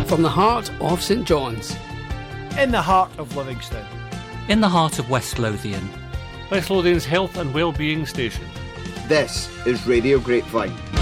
And from the heart of St John's. In the heart of Livingston. In the heart of West Lothian. West Lothian's health and well-being station. This is Radio Grapevine.